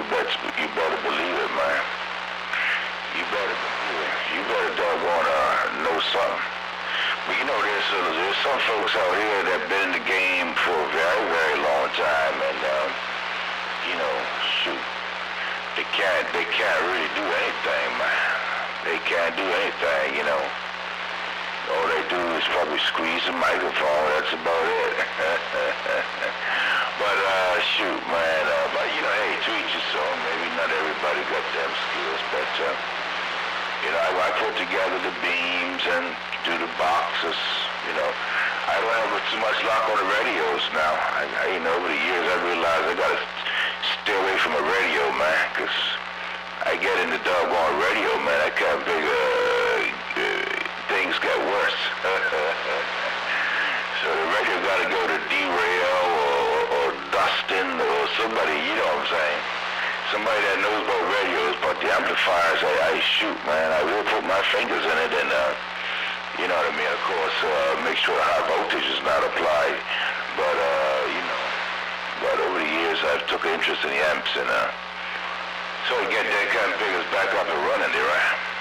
you better believe it, man. You better doggone know something. But you know, there's some folks out here that have been in the game for a very, very long time, and you know, shoot, they can't really do anything, man. They can't do anything, you know. All they do is probably squeeze the microphone. That's about it. But shoot, man. But you know, hey, to each his own. Maybe not everybody got them skills, but you know, I put together the beams and do the boxes. You know, I don't have too much luck on the radios now. You know, over the years I realized I gotta stay away from a radio, man, 'cause I get in the doggone radio, man. I can't figure things get worse. So the radio gotta go to D-Rail or Dustin or somebody, you know what I'm saying? Somebody that knows about radios, but the amplifiers, I shoot, man. I will put my fingers in it and, you know what I mean? Of course, make sure high voltage is not applied. But, you know, but over the years I've took an interest in the amps and, so to get that kind of figures back up and running there, right?